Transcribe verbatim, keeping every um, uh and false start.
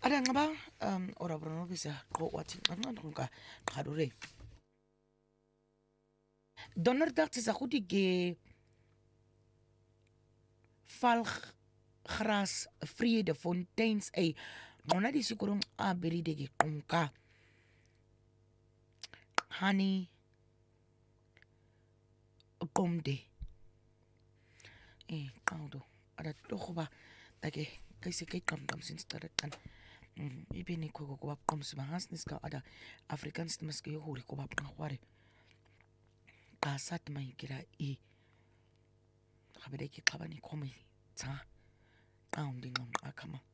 Ada ngaba um ora brono bisa qo wathi nqanqan ka qadure. Donderdag is 'n goeie ge valgras vrede fonteins ay ngona di sikurong abiri de ge qonka. Honey qomde. Eh qawdo ada tokhba take kayse kay qam qam sin staratan. Ibini ko ko bab qom sibahas niska ada Afrikaans maske yo hori ko bab ngware. Qasat mai kira I Habede ki qabani komi ta qawndi ngam akama